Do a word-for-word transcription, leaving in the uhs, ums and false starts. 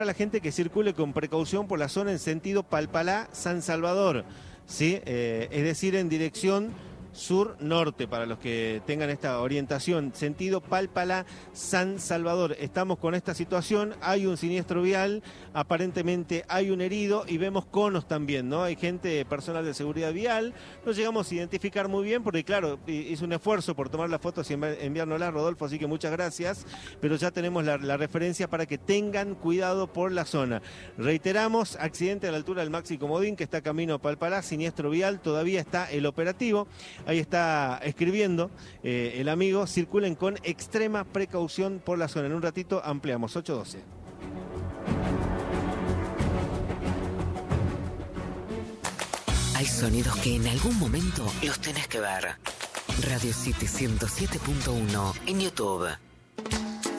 A la gente que circule con precaución por la zona en sentido Palpalá-San Salvador, ¿sí? Eh, es decir, en dirección sur-norte, para los que tengan esta orientación, sentido Palpalá-San Salvador. Estamos con esta situación, hay un siniestro vial, aparentemente hay un herido y vemos conos también, ¿no? Hay gente, personal de seguridad vial, no llegamos a identificar muy bien porque claro, hizo un esfuerzo por tomar las fotos y enviárnoslas, Rodolfo, así que muchas gracias, pero ya tenemos la, la referencia para que tengan cuidado por la zona. Reiteramos, accidente a la altura del Maxi Comodín, que está camino a Palpalá, siniestro vial, todavía está el operativo. Ahí está escribiendo eh, el amigo, circulen con extrema precaución por la zona. En un ratito ampliamos, ocho doce. Hay sonidos que en algún momento los tenés que ver. Radio City ciento siete punto uno en YouTube.